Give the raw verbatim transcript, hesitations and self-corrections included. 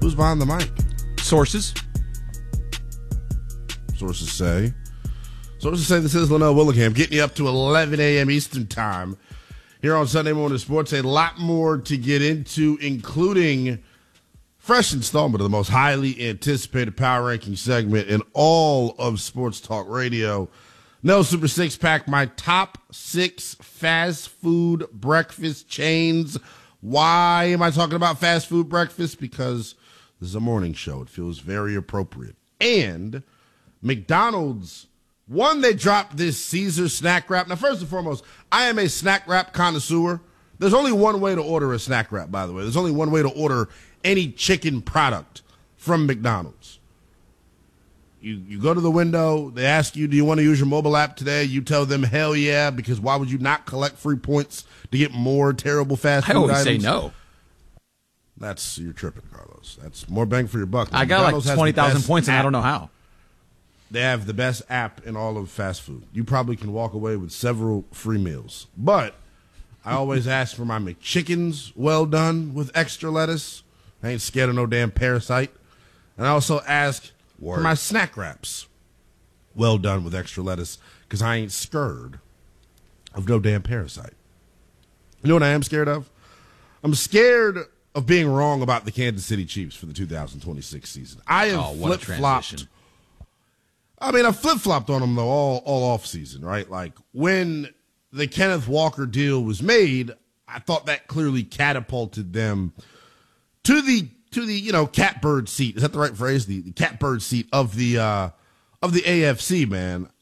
Who's behind the mic? Sources. Sources say. Sources say this is Linnell Willingham, getting you up to eleven a.m. Eastern Time. Here on Sunday Morning Sports, a lot more to get into, including fresh installment of the most highly anticipated power ranking segment in all of sports talk radio. No Super Six Pack, my top six fast food breakfast chains. Why am I talking about fast food breakfast? Because this is a morning show. It feels very appropriate. And McDonald's, one, they dropped this Caesar snack wrap. Now, first and foremost, I am a snack wrap connoisseur. There's only one way to order a snack wrap, by the way. There's only one way to order any chicken product from McDonald's. You you go to the window, they ask you, do you want to use your mobile app today? You tell them, hell yeah, because why would you not collect free points to get more terrible fast food I always items? say no. That's, you're tripping, Carlos. That's more bang for your buck. I got McDonald's like has twenty the thousand best points, and I app. don't know how. They have the best app in all of fast food. You probably can walk away with several free meals. But I always ask for my McChickens well done with extra lettuce. I ain't scared of no damn parasite. And I also ask Word. for my snack wraps well done with extra lettuce because I ain't scared of no damn parasite. You know what I am scared of? I'm scared of being wrong about the Kansas City Chiefs for the two thousand twenty-six season. I have Oh, what a flip-flopped. transition. I mean, I flip-flopped on them, though, all, all off-season, right? Like, when the Kenneth Walker deal was made, I thought that clearly catapulted them to the, to the you know, catbird seat. Is that the right phrase? The, the catbird seat of the, uh, of the A F C, man.